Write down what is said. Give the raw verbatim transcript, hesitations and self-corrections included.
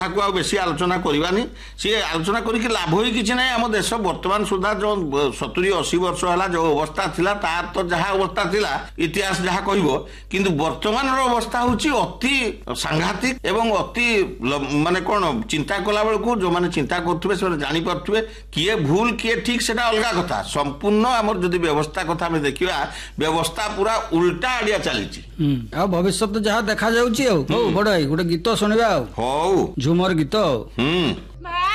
को बेसी आलोचना करवानी सी आलोचना करके लाभ ही किसी ना आम देश बर्तमान सुधा जो सतुरी अशी वर्ष है जो अवस्था थिला तार तो जहाँ अवस्था थिला इतिहास जहाँ कह किंतु वर्तमान अवस्था हूँ अति सांघातिक एवं अति माने कौन चिंता कला बेलू जो मैंने चिंता करुवे से जापे किए भूल किए ठीक से अलग कथा संपूर्ण आम जदि व्यवस्था कथा देखा व्यवस्था पूरा उल्टा आड़िया चली भविष्य जहाँ देखा जाऊँ बड़ गोटे गीत शुणा हौ झुमर गीत। हम्म